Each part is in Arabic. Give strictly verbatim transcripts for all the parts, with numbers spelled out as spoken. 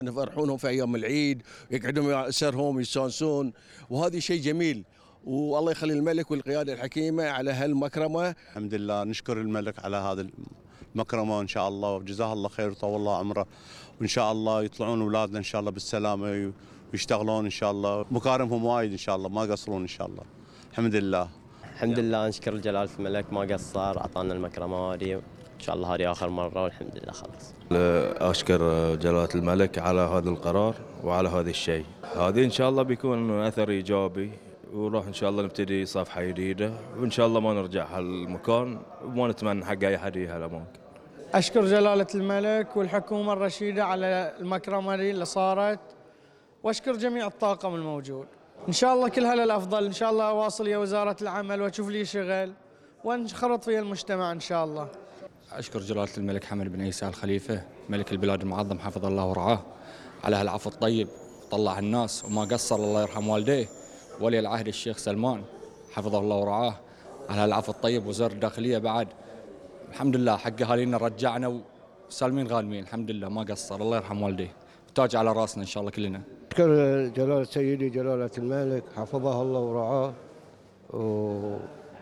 يفرحونهم في ايام العيد، يقعدون مع اسرهم يستانسون، وهذا شيء جميل. والله يخلي الملك والقياده الحكيمه على هالمكرمه. الحمد لله، نشكر الملك على هذا المكرمه ان شاء الله، وجزاه الله خير وطول الله عمره، وان شاء الله يطلعون اولادنا ان شاء الله بالسلامه ويشتغلون ان شاء الله. مكارمهم وايد ان شاء الله، ما يقصرون ان شاء الله. الحمد لله. الحمد لله، نشكر جلالة الملك، ما قصر، اعطانا المكرمه هذه، ان شاء الله هذه اخر مره والحمد لله خلص. اشكر جلالة الملك على هذا القرار وعلى هذا الشيء. هذه ان شاء الله بيكون اثر ايجابي، وراح ان شاء الله نبتدي صفحه جديده، وان شاء الله ما نرجع هالمكان وما نتمنى حق اي احد يجي هالاماكن. اشكر جلالة الملك والحكومه الرشيده على المكرمه اللي صارت، واشكر جميع الطاقم الموجود. ان شاء الله كلها للافضل، ان شاء الله اواصل يا وزاره العمل واشوف لي شغل وانخرط في المجتمع ان شاء الله. اشكر جلالة الملك حمد بن عيسى الخليفه ملك البلاد المعظم حفظه الله ورعاه على هالعفو الطيب، طلع الناس وما قصر، الله يرحم والديه ولي العهد الشيخ سلمان حفظه الله ورعاه على هالعفو الطيب، وزير الداخليه بعد الحمد لله حق اهالينا رجعنا وسالمين غانمين الحمد لله، ما قصر، الله يرحم والديه، تاج على راسنا ان شاء الله كلنا. أشكر جلالة سيدي جلالة الملك حفظه الله ورعاه و...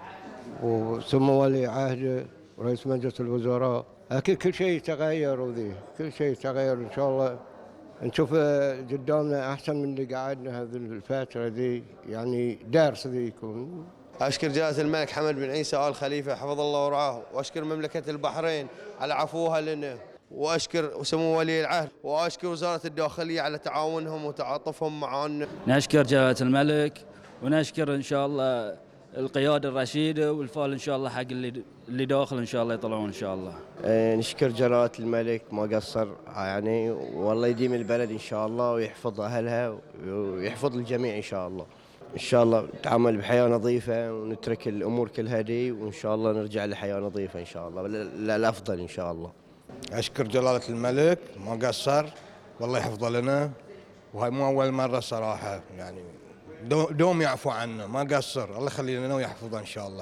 وسمو ولي عهده ورئيس مجلس الوزراء. أكيد كل شيء تغير، وذي كل شيء تغير إن شاء الله نشوف قدامنا أحسن من اللي قعدنا هذه الفترة ذي، يعني درس ذي يكون. أشكر جلالة الملك حمد بن عيسى آل خليفة حفظ الله ورعاه، وأشكر مملكة البحرين على عفوها لنا، وأشكر سمو ولي العهد، وأشكر وزارة الداخلية على تعاونهم وتعاطفهم معنا. نشكر جلالة الملك، ونشكر إن شاء الله القيادة الرشيدة والفال إن شاء الله حق اللي اللي داخل إن شاء الله يطلعون إن شاء الله. نشكر جلالة الملك ما قصر يعني، والله يديم البلد إن شاء الله ويحفظ أهلها ويحفظ الجميع إن شاء الله. إن شاء الله نتعامل بحياة نظيفة ونترك الأمور كلها دي، وإن شاء الله نرجع لحياة نظيفة إن شاء الله للأفضل إن شاء الله. أشكر جلالة الملك ما قصر، والله يحفظه لنا، وهي مو أول مرة صراحة، يعني دوم يعفو عنا، ما قصر، الله يخلي لنا ويحفظه إن شاء الله.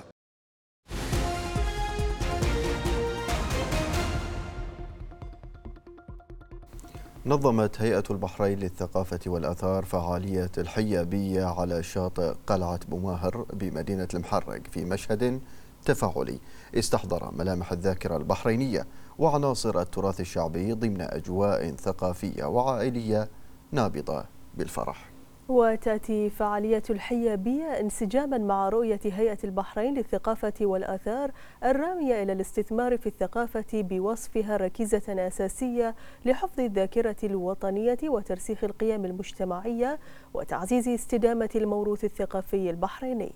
نظمت هيئة البحرين للثقافة والآثار فعالية الحيابية على شاطئ قلعة بوماهر بمدينة المحرق في مشهد تفاعلي استحضر ملامح الذاكرة البحرينية وعناصر التراث الشعبي ضمن أجواء ثقافية وعائلية نابضة بالفرح. وتأتي فعالية الحيابية انسجاما مع رؤية هيئة البحرين للثقافة والآثار الرامية إلى الاستثمار في الثقافة بوصفها ركيزة أساسية لحفظ الذاكرة الوطنية وترسيخ القيم المجتمعية وتعزيز استدامة الموروث الثقافي البحريني.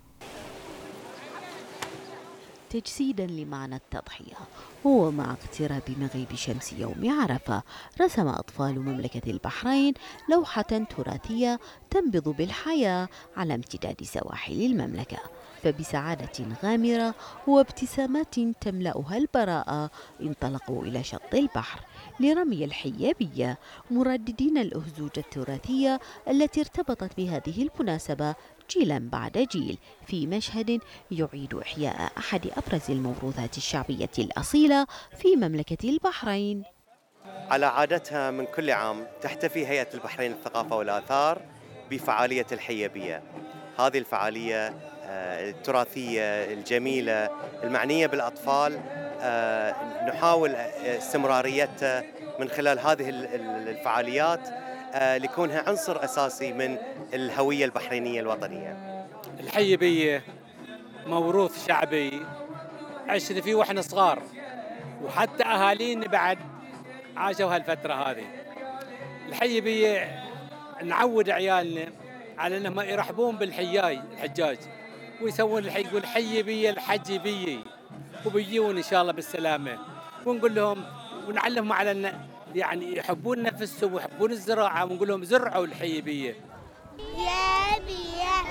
تجسيدا لمعنى التضحية، ومع اقتراب مغيب شمس يوم عرفة رسم أطفال مملكة البحرين لوحة تراثية تنبض بالحياة على امتداد سواحل المملكة، فبسعادة غامرة وابتسامات تملأها البراءة انطلقوا إلى شط البحر لرمي الحيابية، مرددين الأهزوج التراثية التي ارتبطت بهذه المناسبة جيلا بعد جيل في مشهد يعيد إحياء أحد أبرز الموروثات الشعبية الأصيلة في مملكة البحرين. على عادتها من كل عام تحتفي هيئة البحرين للثقافة والآثار بفعالية الحيابية. هذه الفعالية التراثية الجميلة المعنية بالأطفال نحاول استمراريتها من خلال هذه الفعاليات لكونها عنصر أساسي من الهوية البحرينية الوطنية. الحيابية موروث شعبي عشنا فيه وإحنا صغار، وحتى أهالينا بعد عاشوا هالفترة هذه. الحيابية نعود عيالنا على أنهم يرحبون بالحياي الحجاج ويسوون الحي، يقول حيابية الحجيبية، وبيجون إن شاء الله بالسلامة، ونقول لهم ونعلمهم على أن يعني يحبون نفسهم ويحبون الزراعة، ونقول لهم زرعوا الحيابية. يا بيا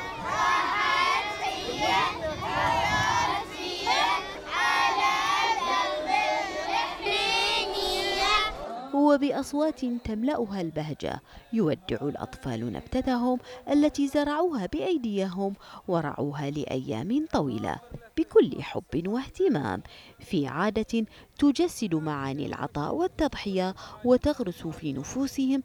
وبأصوات تملأها البهجة يودع الأطفال نبتتهم التي زرعوها بأيديهم ورعوها لأيام طويلة بكل حب واهتمام، في عادة تجسد معاني العطاء والتضحية وتغرس في نفوسهم